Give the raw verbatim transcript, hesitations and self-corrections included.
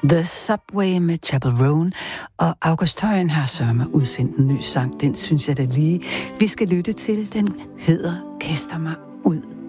The Subway med Chapel Roan, og August Tøyen har sørme udsendt en ny sang. Den synes jeg da lige, vi skal lytte til. Den hedder Kaster mig ud